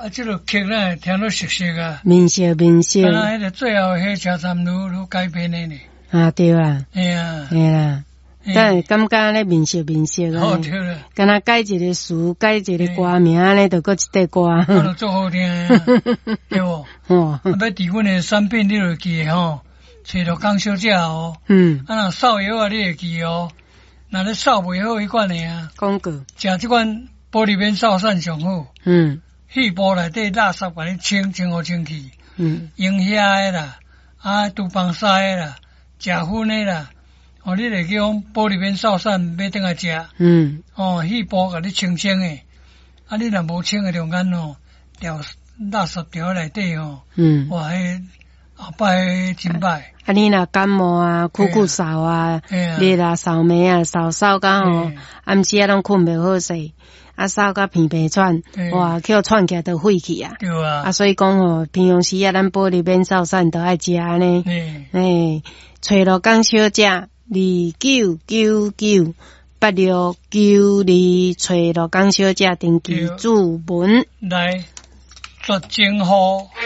这个曲呢，听到熟悉啊。 面色。 啊，迄个最后迄车站愈改编的呢。 啊，对啊。 嘿啊。 嘿啦。但感觉咧面色啊。 好听啦。 敢若改一个词，改一个歌名咧，就搁一块歌。 啊，就足好听啊，对无？哦。啊，要伫阮的产品你就记吼，找到江小姐哦。啊，若扫药啊，你会记哦。若咧扫袂好迄款的啊。 广告。 食即款玻璃面扫扇上好。细部内底垃圾把你清好清气。用遐的啦，啊，厨房师的啦，食薰的啦。哦，你来讲玻璃面扫扇要等下食。哦，细部甲你清的。啊，你若无清的中间哦，掉垃圾掉内底哦。哇，迄后摆真歹。啊， 你若感冒啊、咳嗽啊、热啊、扫眉啊、扫甲吼，暗时啊拢困袂好势。啊，扫甲鼻鼻喘，哇，叫喘起来都废去啊！ 对啊。啊， 所以讲吼，平常时啊，咱玻璃面扫扇都爱食安尼。找罗江小姐29998692，找罗江小姐登记注文来，绝情好。